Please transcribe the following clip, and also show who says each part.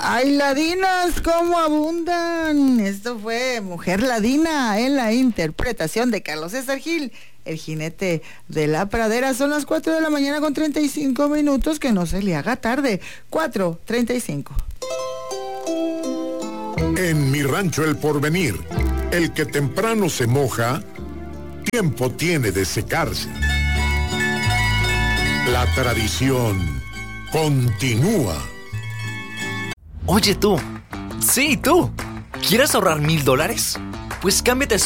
Speaker 1: ¡Ay, ladinas, cómo abundan! Esto fue Mujer Ladina en la interpretación de Carlos César Gil, el jinete de la pradera. Son las 4 de la mañana con 35 minutos, que no se le haga tarde. 4:35.
Speaker 2: En Mi Rancho El Porvenir, el que temprano se moja, tiempo tiene de secarse. La tradición continúa.
Speaker 3: Oye tú, sí tú, ¿quieres ahorrar $1,000? Pues cámbiate a